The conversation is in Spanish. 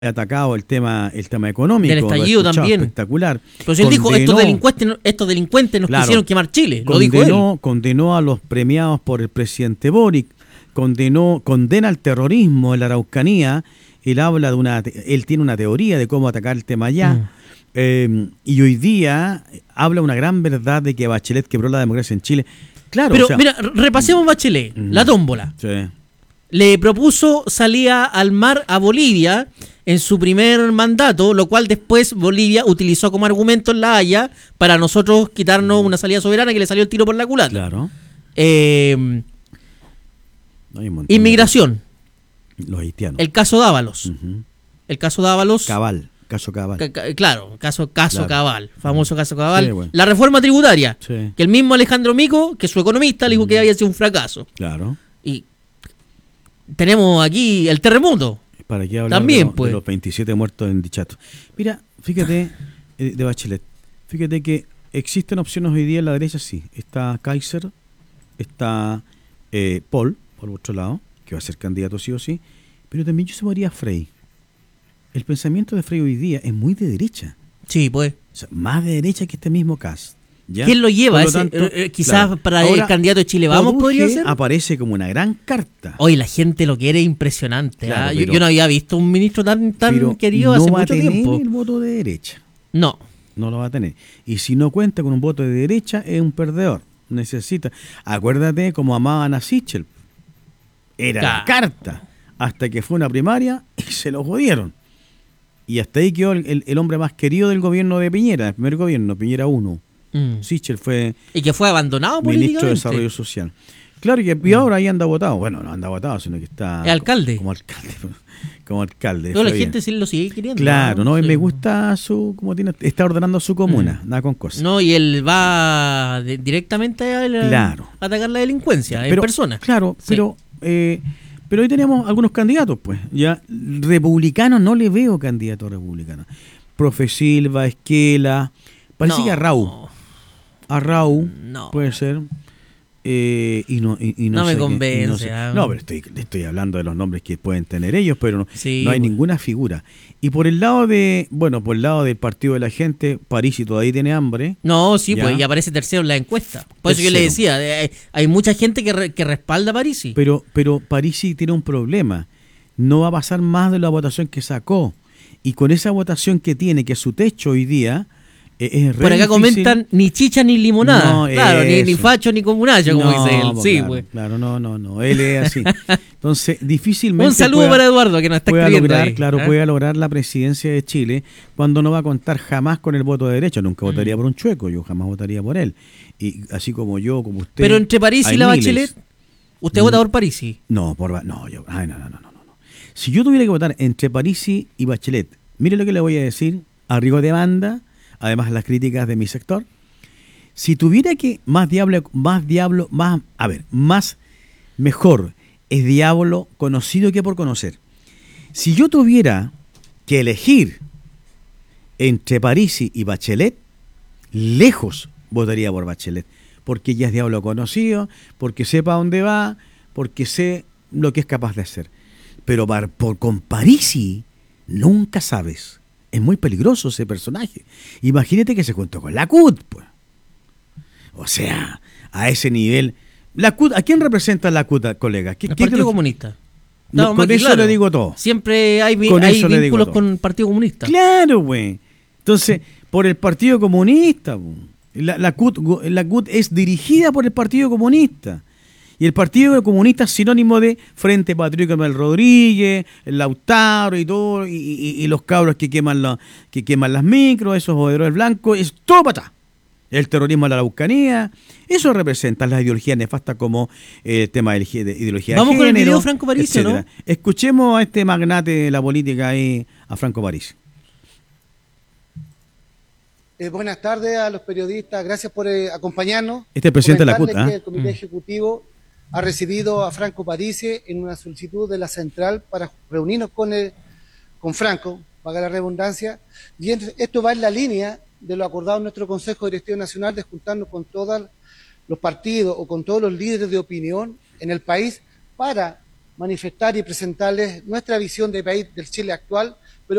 atacado el tema económico, del estallido también. Espectacular. Pero si él dijo, estos delincuentes nos quisieron quemar Chile, lo dijo él. Condenó a los premiados por el presidente Boric, condena el terrorismo en la Araucanía. Él tiene una teoría de cómo atacar el tema allá. Y hoy día habla una gran verdad de que Bachelet quebró la democracia en Chile. Claro, pero mira, repasemos Bachelet, la tómbola. Sí. Le propuso salida al mar a Bolivia en su primer mandato, lo cual después Bolivia utilizó como argumento en La Haya para nosotros quitarnos una salida soberana que le salió el tiro por la culata. Claro. Inmigración. Los haitianos. El caso Dávalos. El caso Dávalos. Caso Cabal. Claro, caso Cabal, famoso caso Cabal. Sí, bueno. La reforma tributaria, Sí. que el mismo Alejandro Mico, que su economista, le dijo que había sido un fracaso. Claro. Y tenemos aquí el terremoto. ¿Para qué hablar también, de los 27 muertos en Dichato? Mira, fíjate, de Bachelet, fíjate que existen opciones hoy día en la derecha, sí. Está Kaiser, está Paul, por otro lado, que va a ser candidato sí o sí, pero también yo sumaría a Frei. El pensamiento de Frei hoy día es muy de derecha. Sí, pues. O sea, más de derecha que este mismo Kast. ¿Ya? ¿Quién lo lleva? Tanto, quizás claro. para Ahora, el candidato de Chile Vamos podría ser. Aparece como una gran carta. Hoy la gente lo quiere impresionante. Claro, yo no había visto un ministro tan querido hace mucho tiempo. No va a tener el voto de derecha. No lo va a tener. Y si no cuenta con un voto de derecha, es un perdedor. Necesita. Acuérdate cómo amaban a Sichel. Era la carta. Hasta que fue una primaria y se lo jodieron. Y hasta ahí quedó el hombre más querido del gobierno de Piñera, el primer gobierno, Piñera 1. Sichel fue... Y que fue abandonado políticamente. Ministro de Desarrollo Social. Claro, y ahora ahí anda votado. Bueno, no anda votado, sino que está... ¿Es alcalde? Como alcalde. Toda la gente sí lo sigue queriendo. Claro, ¿no? Y sí. me gusta está ordenando su comuna, nada con cosas. No, y él va directamente a atacar la delincuencia en persona. Claro, sí. Pero hoy tenemos algunos candidatos, pues. Ya republicanos no le veo candidatos republicanos. Profe Silva, Esquela, parece que Arrau puede ser. No me convence. No, pero estoy hablando de los nombres que pueden tener ellos, pero no hay ninguna figura. Y por el lado del Partido de la Gente, Parisi todavía tiene hambre. No, sí, ¿ya? Pues y aparece tercero en la encuesta. Por eso yo le decía, hay mucha gente que respalda a Parisi. Pero Parisi tiene un problema. No va a pasar más de la votación que sacó. Y con esa votación que tiene, que es su techo hoy día, es por acá difícil. Comentan ni chicha ni limonada. No, claro, ni facho ni comunacho, como dice él. Sí, claro, pues. Claro, no. Él es así. Entonces, difícilmente. Un saludo para Eduardo, que nos está escribiendo ahí. Puede lograr la presidencia de Chile cuando no va a contar jamás con el voto de derecha. Nunca votaría por un chueco, yo jamás votaría por él. Y así como yo, como usted. Pero entre Parisi y la Bachelet, ¿usted vota por Parisi? No. Si yo tuviera que votar entre Parisi y Bachelet, mire lo que le voy a decir, a rigor de banda, además las críticas de mi sector. Si tuviera que mejor es diablo conocido que por conocer. Si yo tuviera que elegir entre Parisi y Bachelet, lejos votaría por Bachelet, porque ella es diablo conocido, porque sepa dónde va, porque sé lo que es capaz de hacer. Pero con Parisi nunca sabes. Es muy peligroso ese personaje. Imagínate que se juntó con la CUT, pues. O sea, a ese nivel. La CUT, ¿a quién representa la CUT, colega? El Partido Comunista. No, con eso le digo todo. Siempre hay vínculos con el Partido Comunista. Claro, güey. Entonces, por el Partido Comunista, la CUT es dirigida por el Partido Comunista. Y el Partido Comunista es sinónimo de Frente Patriótico Manuel Rodríguez, el Lautaro y todo, y los cabros que queman las micros, esos joderos blancos, es todo para atrás. El terrorismo de la Araucanía, eso representa las ideologías nefastas como el tema de ideología de género. Vamos con el video Franco Parisi, ¿no? Escuchemos a este magnate de la política ahí, a Franco Parisi. Buenas tardes a los periodistas, gracias por acompañarnos. Este es el presidente de la CUT. El Comité Ejecutivo ha recibido a Franco Parisi en una solicitud de la central para reunirnos con Franco, valga la redundancia, y esto va en la línea de lo acordado en nuestro Consejo Directivo Nacional de juntarnos con todos los partidos o con todos los líderes de opinión en el país para manifestar y presentarles nuestra visión de país del Chile actual,